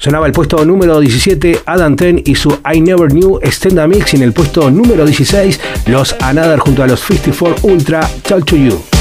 Sonaba el puesto número 17, Adam Ten y su I Never Knew Extended Mix. Y en el puesto número 16, los Another junto a los 54 Ultra, Talk to You.